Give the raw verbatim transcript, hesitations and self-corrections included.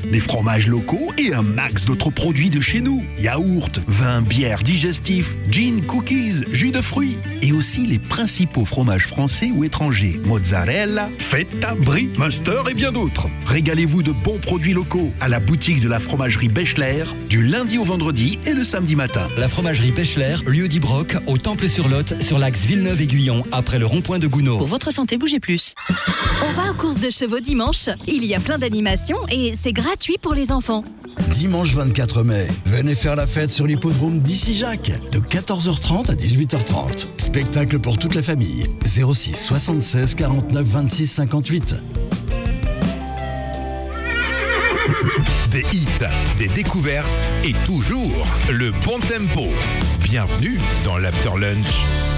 des fromages locaux et un max d'autres produits de chez nous. Yaourt, vin, bière, digestif, gin, cookies, jus de fruits. Et aussi les principaux fromages français ou étrangers. Mozzarella, feta, brie, Munster et bien d'autres. Régalez-vous de bons produits locaux à la boutique de la fromagerie Bechler du lundi au vendredi et le samedi matin. La fromagerie Bechler, lieu d'Ibroc, au Temple-sur-Lot, sur l'axe Villeneuve-Aiguillon, après le rond-point de Gounod. Pour votre santé, bougez plus. On va aux courses de chevaux dimanche. Il y a plein d'animations et c'est gratuit pour les enfants. Dimanche vingt-quatre mai, venez faire la fête sur l'hippodrome d'Issy-Jacques de quatorze heures trente à dix-huit heures trente. Spectacle pour toute la famille. zéro six soixante-seize quarante-neuf vingt-six cinquante-huit. Des hits, des découvertes et toujours le bon tempo. Bienvenue dans l'After Lunch.